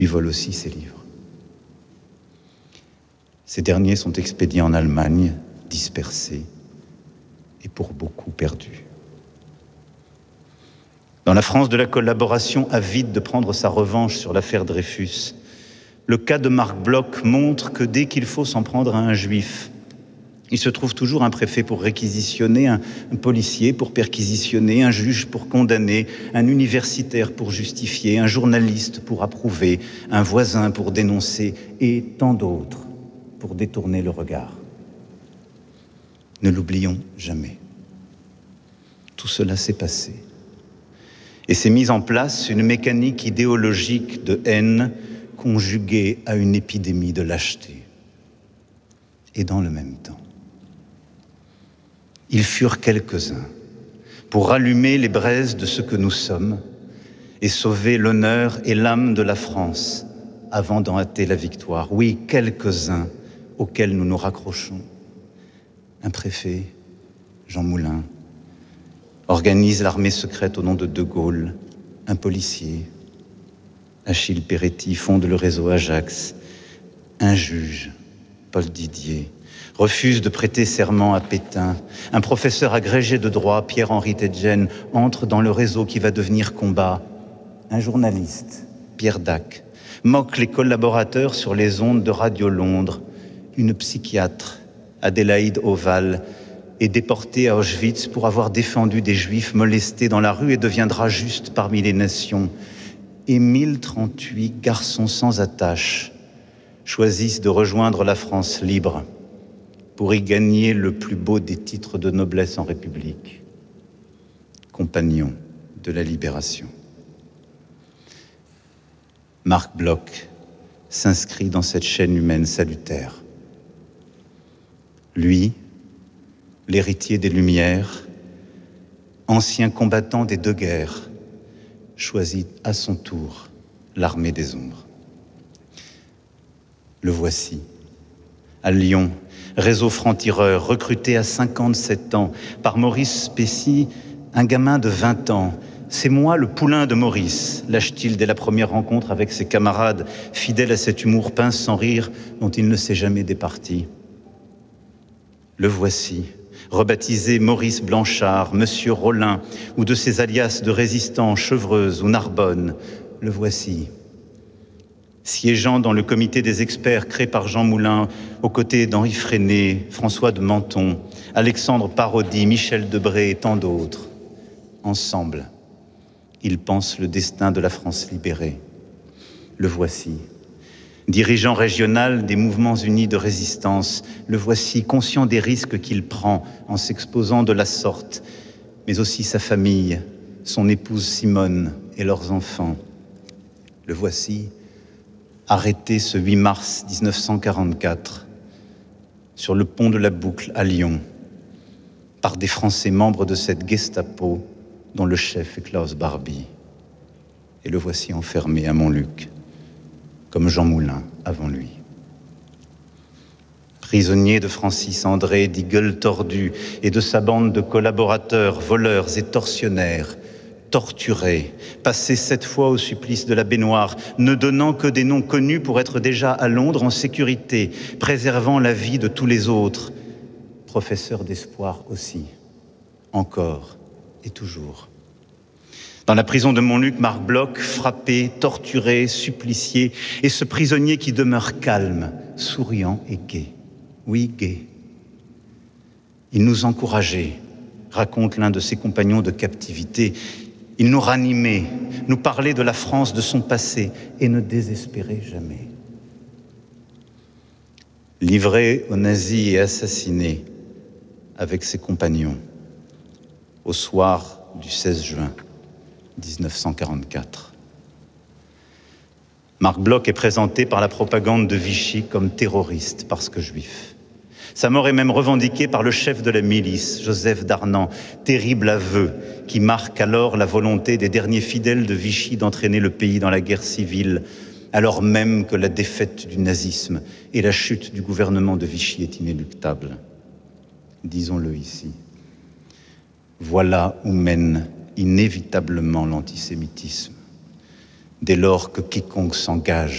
lui vole aussi ses livres. Ces derniers sont expédiés en Allemagne, dispersés et pour beaucoup perdus. Dans la France de la collaboration, avide de prendre sa revanche sur l'affaire Dreyfus, le cas de Marc Bloch montre que dès qu'il faut s'en prendre à un juif, il se trouve toujours un préfet pour réquisitionner, un policier pour perquisitionner, un juge pour condamner, un universitaire pour justifier, un journaliste pour approuver, un voisin pour dénoncer et tant d'autres pour détourner le regard. Ne l'oublions jamais. Tout cela s'est passé. Et s'est mise en place une mécanique idéologique de haine conjuguée à une épidémie de lâcheté. Et dans le même temps, ils furent quelques-uns pour rallumer les braises de ce que nous sommes et sauver l'honneur et l'âme de la France avant d'en hâter la victoire. Oui, quelques-uns auxquels nous nous raccrochons. Un préfet, Jean Moulin, organise l'armée secrète au nom de De Gaulle. Un policier, Achille Peretti, fonde le réseau Ajax. Un juge, Paul Didier, refuse de prêter serment à Pétain. Un professeur agrégé de droit, Pierre-Henri Tedjen, entre dans le réseau qui va devenir Combat. Un journaliste, Pierre Dac, moque les collaborateurs sur les ondes de Radio Londres. Une psychiatre, Adélaïde Oval, est déportée à Auschwitz pour avoir défendu des juifs molestés dans la rue et deviendra juste parmi les nations. Et 1038 garçons sans attache choisissent de rejoindre la France libre pour y gagner le plus beau des titres de noblesse en République, compagnons de la libération. Marc Bloch s'inscrit dans cette chaîne humaine salutaire. Lui, l'héritier des Lumières, ancien combattant des deux guerres, choisit à son tour l'armée des ombres. Le voici, à Lyon, réseau franc-tireur, recruté à 57 ans par Maurice Spessy, un gamin de 20 ans. C'est moi le poulain de Maurice, lâche-t-il dès la première rencontre avec ses camarades, fidèle à cet humour pince sans rire dont il ne s'est jamais départi. Le voici, rebaptisé Maurice Blanchard, Monsieur Rollin, ou de ses alias de résistants, Chevreuse ou Narbonne. Le voici, siégeant dans le comité des experts créé par Jean Moulin, aux côtés d'Henri Freinet, François de Menton, Alexandre Parodi, Michel Debré et tant d'autres. Ensemble, ils pensent le destin de la France libérée. Le voici, dirigeant régional des mouvements unis de résistance. Le voici, conscient des risques qu'il prend en s'exposant de la sorte, mais aussi sa famille, son épouse Simone et leurs enfants. Le voici, arrêté ce 8 mars 1944, sur le pont de la Boucle à Lyon, par des Français membres de cette Gestapo dont le chef est Klaus Barbie. Et le voici enfermé à Montluc, comme Jean Moulin avant lui. Prisonnier de Francis André, dit gueule tordue, et de sa bande de collaborateurs, voleurs et tortionnaires, torturés, passés 7 fois au supplice de la baignoire, ne donnant que des noms connus pour être déjà à Londres en sécurité, préservant la vie de tous les autres. Professeur d'espoir aussi, encore et toujours. Dans la prison de Montluc, Marc Bloch, frappé, torturé, supplicié, et ce prisonnier qui demeure calme, souriant et gai. Oui, gai. Il nous encourageait, raconte l'un de ses compagnons de captivité. Il nous ranimait, nous parlait de la France, de son passé, et ne désespérait jamais. Livré aux nazis et assassiné avec ses compagnons au soir du 16 juin 1944. Marc Bloch est présenté par la propagande de Vichy comme terroriste parce que juif. Sa mort est même revendiquée par le chef de la milice, Joseph Darnan, terrible aveu qui marque alors la volonté des derniers fidèles de Vichy d'entraîner le pays dans la guerre civile, alors même que la défaite du nazisme et la chute du gouvernement de Vichy est inéluctable. Disons-le ici. Voilà où mène inévitablement l'antisémitisme, dès lors que quiconque s'engage